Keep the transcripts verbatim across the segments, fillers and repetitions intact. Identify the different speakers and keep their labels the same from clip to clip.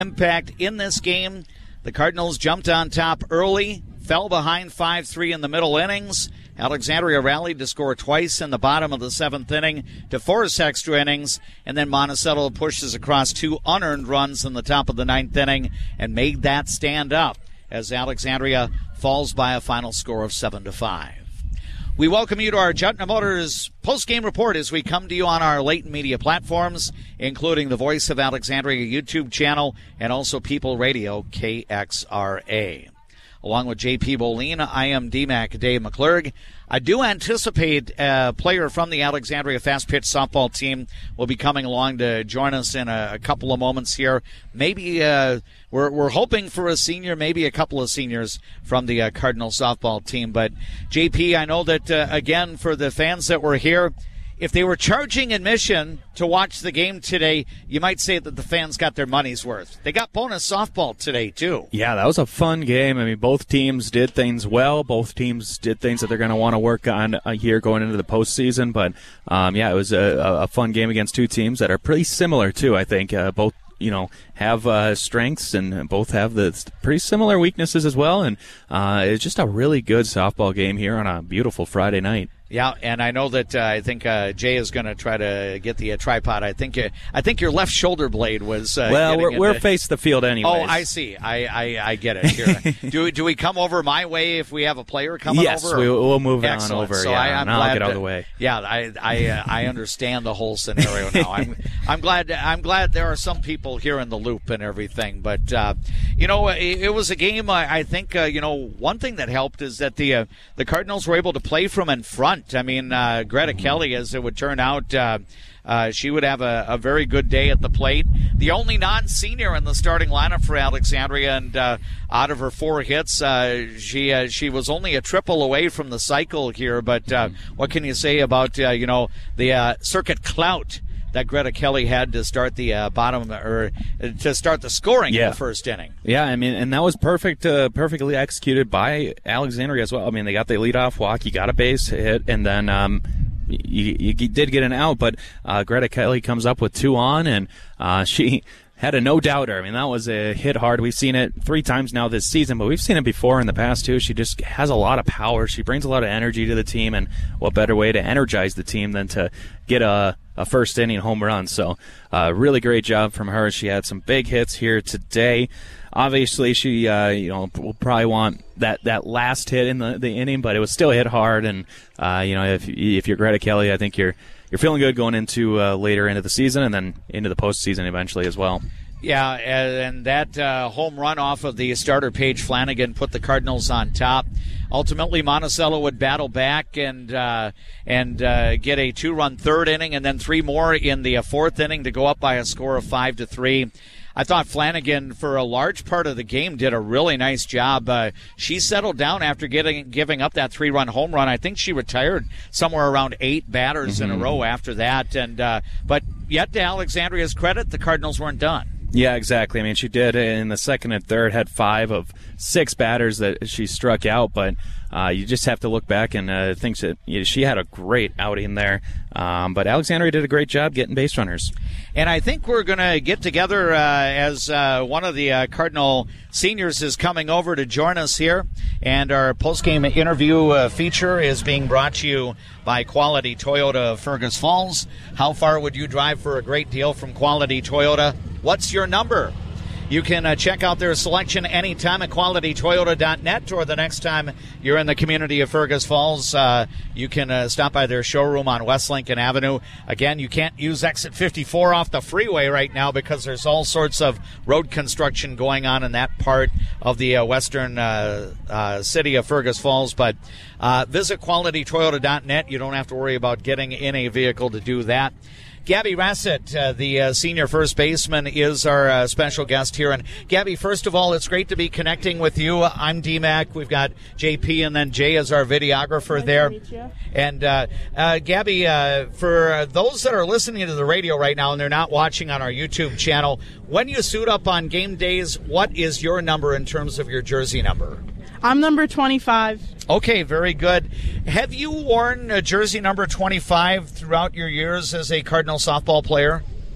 Speaker 1: Impact in this game. The Cardinals jumped on top early, fell behind five three in the middle innings. Alexandria rallied to score twice in the bottom of the seventh inning to force extra innings, and then Monticello pushes across two unearned runs in the top of the ninth inning and made that stand up as Alexandria falls by a final score of seven to five. We welcome you to our Jutna Motors post-game report as we come to you on our latent media platforms, including the Voice of Alexandria YouTube channel and also People Radio K X R A. Along with J P Bolin, I am D Mac Dave McClurg. I do anticipate a player from the Alexandria Fast Pitch softball team will be coming along to join us in a, a couple of moments here. Maybe uh, we're we're hoping for a senior, maybe a couple of seniors from the uh, Cardinal softball team. But J P, I know that uh, again for the fans that were here, if they were charging admission to watch the game today, you might say that the fans got their money's worth. They got bonus softball today, too.
Speaker 2: Yeah, that was a fun game. I mean, both teams did things well. Both teams did things that they're going to want to work on uh, here going into the postseason. But, um, yeah, it was a, a fun game against two teams that are pretty similar, too, I think. Uh, both, you know, have uh, strengths and both have the pretty similar weaknesses as well. And uh, it's just a really good softball game here on a beautiful Friday night.
Speaker 1: Yeah, and I know that uh, I think uh, Jay is going to try to get the uh, tripod. I think uh, I think your left shoulder blade was. Uh,
Speaker 2: well, we're,
Speaker 1: into...
Speaker 2: we're face the field anyway.
Speaker 1: Oh, I see. I, I, I get it. Here. do do we come over my way if we have a player coming
Speaker 2: yes,
Speaker 1: over?
Speaker 2: Yes, we, we'll move it
Speaker 1: Excellent.
Speaker 2: on over.
Speaker 1: So
Speaker 2: yeah,
Speaker 1: I, I'm
Speaker 2: and I'll
Speaker 1: glad
Speaker 2: get out
Speaker 1: to,
Speaker 2: of the way.
Speaker 1: Yeah, I I uh, I understand the whole scenario now. I'm I'm glad I'm glad there are some people here in the loop and everything. But uh, you know, it, it was a game. I, I think uh, you know one thing that helped is that the uh, the Cardinals were able to play from in front. I mean. Uh, Greta Kelly, as it would turn out, uh, uh, she would have a, a very good day at the plate. The only non-senior in the starting lineup for Alexandria, and uh, out of her four hits, uh, she uh, she was only a triple away from the cycle here. But uh, what can you say about uh, you know the uh, circuit clout that Greta Kelly had to start the uh, bottom or to start the scoring
Speaker 2: yeah.
Speaker 1: in the first inning?
Speaker 2: Yeah, I mean, and that was perfect, uh, perfectly executed by Alexandria as well. I mean, they got the leadoff walk, you got a base hit, and then um, you, you did get an out. But uh, Greta Kelly comes up with two on, and uh, she had a no-doubter. I mean, that was a hit hard. We've seen it three times now this season, but we've seen it before in the past, too. She just has a lot of power. She brings a lot of energy to the team, and what better way to energize the team than to get a, a first-inning home run. So, uh, really great job from her. She had some big hits here today. Obviously, she, uh, you know, will probably want that, that last hit in the, the inning, but it was still hit hard. And, uh, you know, if if you're Greta Kelly, I think you're you're feeling good going into uh, later into the season and then into the postseason eventually as well.
Speaker 1: Yeah, and that uh, home run off of the starter Paige Flanagan put the Cardinals on top. Ultimately, Monticello would battle back and uh, and uh, get a two-run third inning, and then three more in the uh, fourth inning to go up by a score of five to three. I thought Flanagan, for a large part of the game, did a really nice job. Uh, she settled down after getting giving up that three-run home run. I think she retired somewhere around eight batters mm-hmm. in a row after that. And uh, but yet, to Alexandria's credit, the Cardinals weren't done.
Speaker 2: Yeah, exactly. I mean, she did in the second and third, had five of six batters that she struck out, but uh, you just have to look back and uh, think that you know, she had a great outing there. Um, but Alexandria did a great job getting base runners.
Speaker 1: And I think we're going to get together uh, as uh, one of the uh, Cardinal seniors is coming over to join us here. And our post-game interview uh, feature is being brought to you by Quality Toyota of Fergus Falls. How far would you drive for a great deal from Quality Toyota? What's your number? You can uh, check out their selection anytime at quality toyota dot net, or the next time you're in the community of Fergus Falls, uh, you can uh, stop by their showroom on West Lincoln Avenue. Again, you can't use exit fifty-four off the freeway right now because there's all sorts of road construction going on in that part of the uh, western uh, uh, city of Fergus Falls. But uh, visit quality toyota dot net. You don't have to worry about getting in a vehicle to do that. Gabby Rassett, uh, the uh, senior first baseman, is our uh, special guest here. And Gabby, first of all, it's great to be connecting with you. I'm D Mac. We've got J P, and then Jay is our videographer
Speaker 3: nice
Speaker 1: there.
Speaker 3: To meet you.
Speaker 1: And uh, uh, Gabby, uh, for those that are listening to the radio right now and they're not watching on our YouTube channel, when you suit up on game days, what is your number in terms of your jersey number?
Speaker 3: I'm number twenty-five.
Speaker 1: Okay, very good. Have you worn a jersey number twenty-five throughout your years as a Cardinal softball player?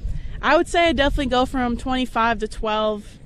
Speaker 3: I would say I definitely go from twenty-five to twelve.